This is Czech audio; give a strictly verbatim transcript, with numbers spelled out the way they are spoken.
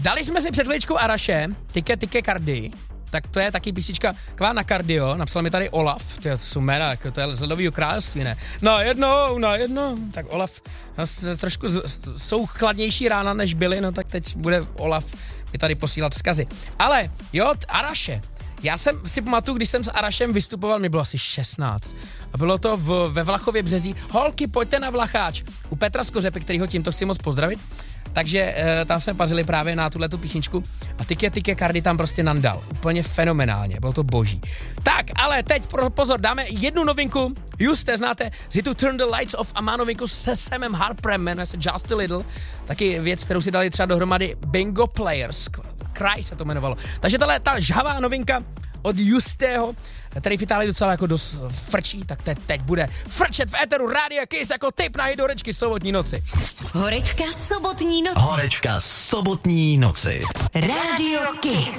Dali jsme si před chvíličkou Araše, Tike Tike Cardi, tak to je taky písnička kvá na kardio, napsal mi tady Olaf, to, je, to jsou jména, jako to je z Ledovýho království, ne? Na jednou, na jednou, tak Olaf, no, trošku z, jsou chladnější rána, než byly, no tak teď bude Olaf mi tady posílat vzkazy. Ale jo, Araše, já jsem si pamatuju, když jsem s Arašem vystupoval, mi bylo asi šestnáct. A bylo to v, ve Vlachově Březí. Holky, pojďte na Vlacháč. U Petra Skořepy, kterýho tímto chci moc pozdravit. Takže e, tam jsme pazili právě na tuhletu písničku a Tike Tike Cardi tam prostě nandal. Úplně fenomenálně, bylo to boží. Tak, ale teď pro, pozor, dáme jednu novinku. Juste, znáte z hitu Turn the Lights Off a má novinku se Samem Harperem, jmenuje se Just a Little. Taky věc, kterou si dali třeba dohromady Bingo Players. Cry se to jmenovalo. Takže tahle ta žhavá novinka od Justého, který v Itálii docela jako dost frčí, tak te, teď bude frčet v éteru Rádia Kiss jako tip na hit horečky sobotní noci. Horečka sobotní noci. Horečka sobotní noci. Rádio Kiss.